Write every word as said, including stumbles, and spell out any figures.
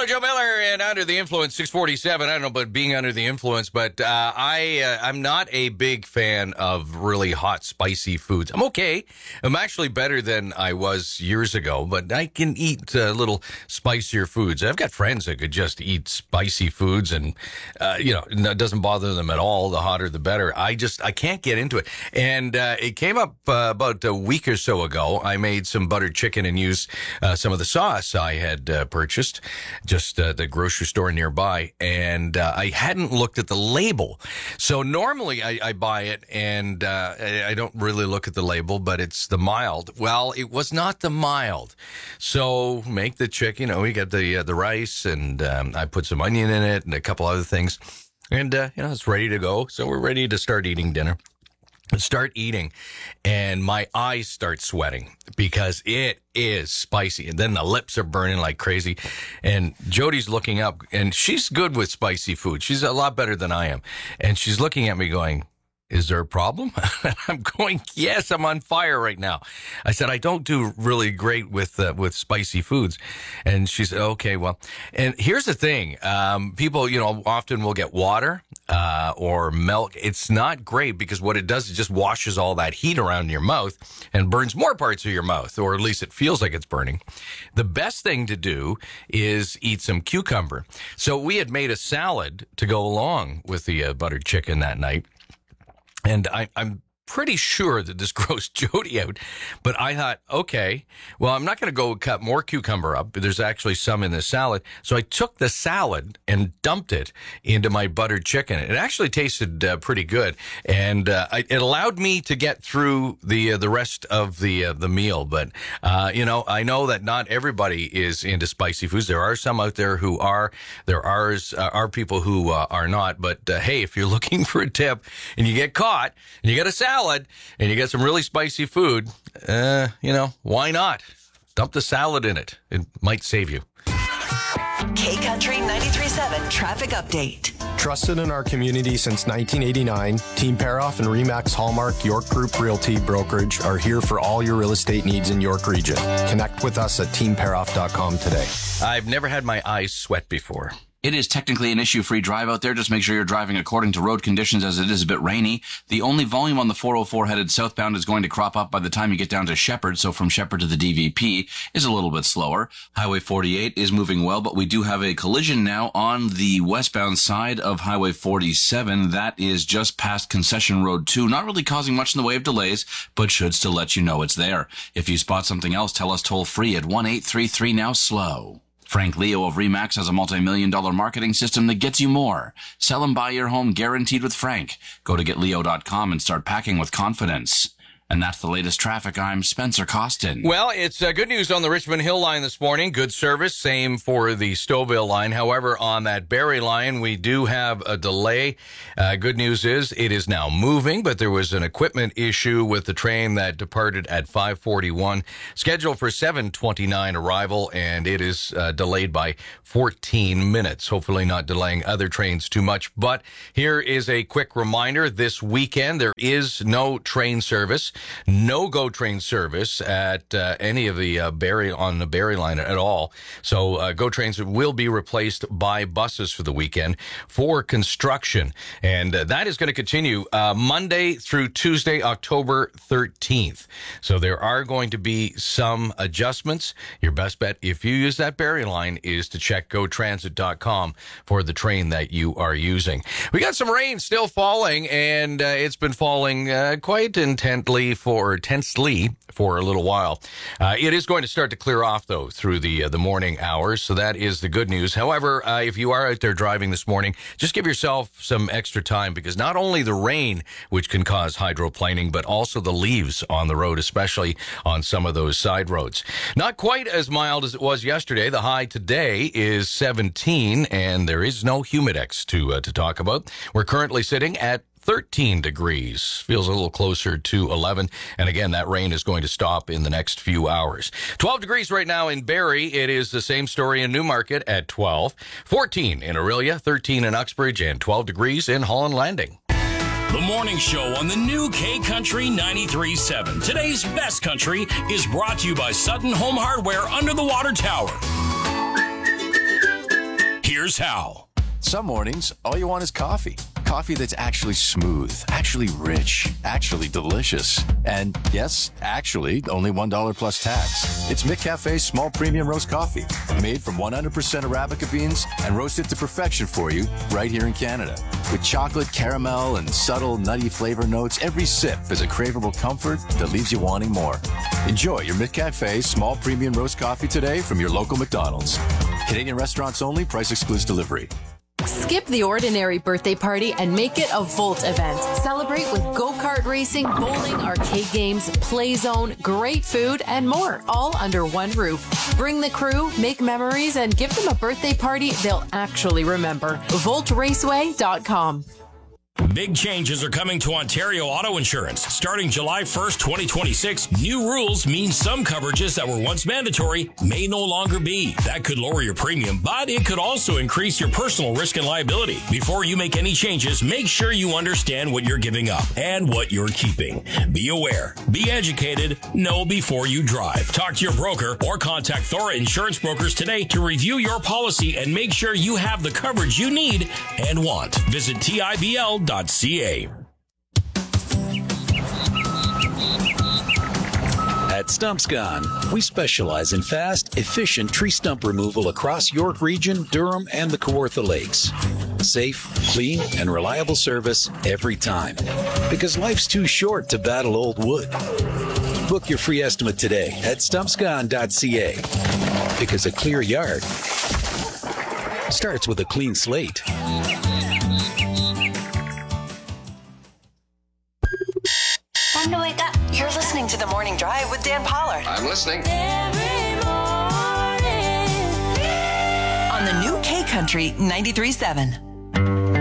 Joe Miller and Under the Influence, six forty-seven. I don't know about being under the influence, but uh, I, uh, I'm not a big fan of really hot, spicy foods. I'm okay. I'm actually better than I was years ago, but I can eat a uh, little spicier foods. I've got friends that could just eat spicy foods and, uh, you know, it doesn't bother them at all. The hotter, the better. I just, I can't get into it. And uh, it came up uh, about a week or so ago. I made some buttered chicken and used uh, some of the sauce I had uh, purchased. Just uh, the grocery store nearby, and uh, I hadn't looked at the label. So normally I, I buy it, and uh, I, I don't really look at the label, but it's the mild. Well, it was not the mild. So make the chicken. You know, we got the uh, the rice, and um, I put some onion in it, and a couple other things, and uh, you know, it's ready to go. So we're ready to start eating dinner. Start eating, and my eyes start sweating because it is spicy. And then the lips are burning like crazy. And Jody's looking up, and she's good with spicy food. She's a lot better than I am. And she's looking at me going, "Is there a problem?" I'm going, "Yes, I'm on fire right now." I said, "I don't do really great with uh, with spicy foods." And she said, "Okay, well." And here's the thing. Um, people, you know, often will get water uh, or milk. It's not great because what it does is just washes all that heat around your mouth and burns more parts of your mouth, or at least it feels like it's burning. The best thing to do is eat some cucumber. So we had made a salad to go along with the uh, buttered chicken that night. And I, I'm pretty sure that this grossed Jody out, but I thought, okay, well, I'm not going to go cut more cucumber up. There's actually some in the salad. So I took the salad and dumped it into my buttered chicken. It actually tasted uh, pretty good, and uh, I, it allowed me to get through the uh, the rest of the uh, the meal. But uh, you know, I know that not everybody is into spicy foods. There are some out there who are. There are uh, are people who uh, are not. But uh, hey, if you're looking for a tip and you get caught and you get a salad, and you get some really spicy food, uh, you know, why not? Dump the salad in it. It might save you. K-Country ninety-three point seven Traffic Update. Trusted in our community since nineteen eighty-nine, Team Paroff and Remax Hallmark York Group Realty Brokerage are here for all your real estate needs in York Region. Connect with us at team paroff dot com today. I've never had my eyes sweat before. It is technically an issue-free drive out there. Just make sure you're driving according to road conditions, as it is a bit rainy. The only volume on the four oh four headed southbound is going to crop up by the time you get down to Shepherd, so from Shepherd to the D V P is a little bit slower. Highway forty-eight is moving well, but we do have a collision now on the westbound side of Highway forty-seven. That is just past Concession Road two, not really causing much in the way of delays, but should still let you know it's there. If you spot something else, tell us toll-free at one eight three three now slow. Frank Leo of Remax has a multi-million dollar marketing system that gets you more. Sell and buy your home guaranteed with Frank. Go to get leo dot com and start packing with confidence. And that's the latest traffic. I'm Spencer Costin. Well, it's uh, good news on the Richmond Hill line this morning. Good service. Same for the Stouffville line. However, on that Barrie line, we do have a delay. Uh, good news is it is now moving, but there was an equipment issue with the train that departed at five forty-one, scheduled for seven twenty-nine arrival, and it is uh, delayed by fourteen minutes. Hopefully not delaying other trains too much. But here is a quick reminder. This weekend, there is no train service. No GO train service at uh, any of the uh, Barrie on the Barrie line at all. So uh, GO trains will be replaced by buses for the weekend for construction, and uh, that is going to continue uh, Monday through Tuesday, October thirteenth. So there are going to be some adjustments. Your best bet, if you use that Barrie line, is to check go transit dot com for the train that you are using. We got some rain still falling, and uh, it's been falling uh, quite intently. For intensely for a little while. Uh, it is going to start to clear off, though, through the uh, the morning hours, so that is the good news. However, uh, if you are out there driving this morning, just give yourself some extra time, because not only the rain, which can cause hydroplaning, but also the leaves on the road, especially on some of those side roads. Not quite as mild as it was yesterday. The high today is seventeen, and there is no humidex to uh, to talk about. We're currently sitting at thirteen degrees. Feels a little closer to eleven. And again, that rain is going to stop in the next few hours. twelve degrees right now in Barrie. It is the same story in Newmarket at twelve. fourteen in Orillia, thirteen in Uxbridge, and twelve degrees in Holland Landing. The morning show on the new K-Country ninety-three point seven. Today's best country is brought to you by Sutton Home Hardware under the water tower. Here's how. Some mornings, all you want is coffee. Coffee that's actually smooth, actually rich, actually delicious. And yes, actually, only one dollar plus tax. It's McCafe's small premium roast coffee, made from one hundred percent Arabica beans and roasted to perfection for you right here in Canada. With chocolate, caramel, and subtle nutty flavor notes, every sip is a craveable comfort that leaves you wanting more. Enjoy your McCafe small premium roast coffee today from your local McDonald's. Canadian restaurants only, price excludes delivery. Skip the ordinary birthday party and make it a Volt event. Celebrate with go-kart racing, bowling, arcade games, play zone, great food, and more, all under one roof. Bring the crew, make memories, and give them a birthday party they'll actually remember. volt raceway dot com. Big changes are coming to Ontario Auto Insurance. Starting July first, twenty twenty-six, new rules mean some coverages that were once mandatory may no longer be. That could lower your premium, but it could also increase your personal risk and liability. Before you make any changes, make sure you understand what you're giving up and what you're keeping. Be aware, be educated, know before you drive. Talk to your broker or contact Thora Insurance Brokers today to review your policy and make sure you have the coverage you need and want. Visit T I B L dot C A. At Stumps Gone, we specialize in fast, efficient tree stump removal across York Region, Durham, and the Kawartha Lakes. Safe, clean, and reliable service every time. Because life's too short to battle old wood. Book your free estimate today at stumps gone dot C A. Because a clear yard starts with a clean slate. Time to wake up. You're listening to The Morning Drive with Dan Pollard. I'm listening. Every morning. On the new K Country ninety-three point seven.